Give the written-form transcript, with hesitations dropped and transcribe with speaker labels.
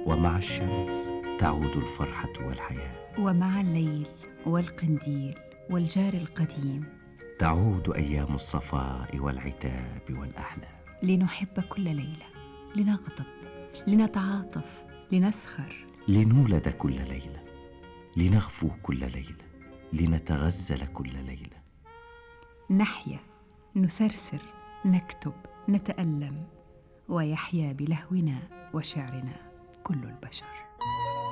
Speaker 1: ومع الشمس تعود الفرحة والحياة،
Speaker 2: ومع الليل والقنديل والجار القديم
Speaker 1: تعود أيام الصفاء والعتاب والأحلام.
Speaker 2: لنحب كل ليلة، لنغضب، لنتعاطف، لنسخر،
Speaker 1: لنولد كل ليلة، لنغفو كل ليلة، لنتغزل كل ليلة.
Speaker 2: نحيا، نثرثر، نكتب، نتألم، ويحيا بلهونا وشعرنا كل البشر.